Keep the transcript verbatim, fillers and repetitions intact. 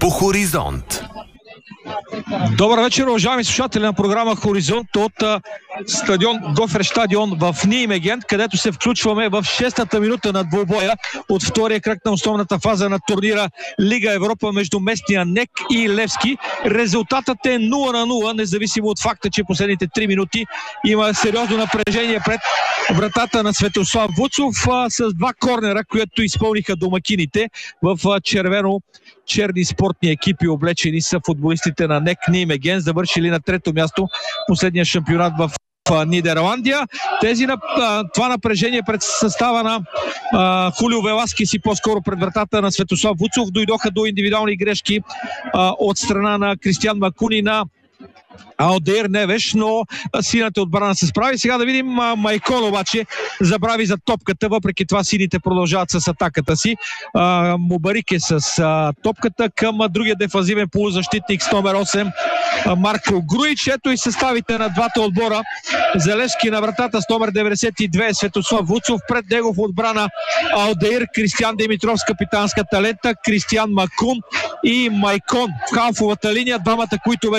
по Хоризонт. Добър вечер, уважаеми слушатели на програма Хоризонт от а, стадион Гофер стадион в Нijmegen, където се включваме в шестата минута на двубоя от втория кръг на основната фаза на турнира Лига Европа между местния НЕК и Левски. Резултатът е нула на нула, независимо от факта, че последните три минути има сериозно напрежение пред вратата на Светослав Вуцов а, с два корнера, които изпълниха домакините в а, червено черни спортни екипи, облечени са футболистите на НЕК Nijmegen, завършили на трето място последния шампионат в Нидерландия. Тези, това напрежение пред състава на а, Хулио Веласкес и по-скоро пред вратата на Светослав Вуцов дойдоха до индивидуални грешки а, от страна на Кристиан Макун и на Алдеир Невеш, но сината отбрана се справи. Сега да видим Майкон обаче забрави за топката, въпреки това сините продължават с атаката си. Мубарик е с а, топката към другия дефанзивен полузащитник с номер осем Марко Груич. Ето и съставите на двата отбора. Залевски на вратата с номер деветдесет и две Светослав Вуцов, пред него в отбрана Алдеир, Кристиан Димитров с капитанската лента, Кристиан Макун и Майкон в халфовата линия, двамата, които